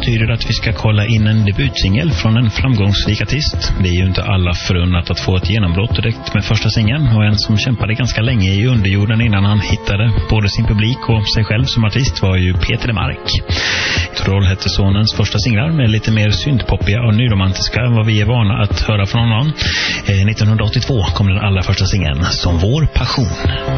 betyder att vi ska kolla in en debutsingel från en framgångsrik artist. Det är ju inte alla förunnat att få ett genombrott direkt med första singeln, och en som kämpade ganska länge i underjorden innan han hittade både sin publik och sig själv som artist var ju Peter Lemark. Troll hette sonens första singlar, med lite mer syntpoppiga och nyromantiska än vad vi är vana att höra från honom. 1982 kom den allra första singeln, Som vår passion.